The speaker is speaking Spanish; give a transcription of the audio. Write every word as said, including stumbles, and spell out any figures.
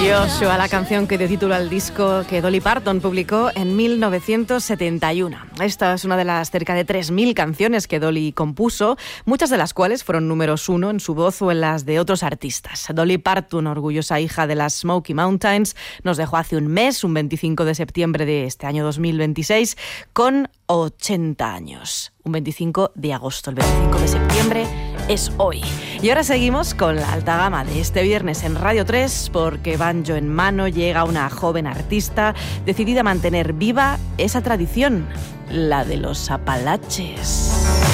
Joshua, la canción que dio título al disco que Dolly Parton publicó en mil novecientos setenta y uno. Esta es una de las cerca de tres mil canciones que Dolly compuso, muchas de las cuales fueron números uno en su voz o en las de otros artistas. Dolly Parton, orgullosa hija de las Smoky Mountains, nos dejó hace un mes, un veinticinco de septiembre de este año dos mil veintiséis, con ochenta años. Un veinticinco de agosto, el veinticinco de septiembre es hoy. Y ahora seguimos con la alta gama de este viernes en Radio tres, porque banjo en mano llega una joven artista decidida a mantener viva esa tradición, la de los Apalaches.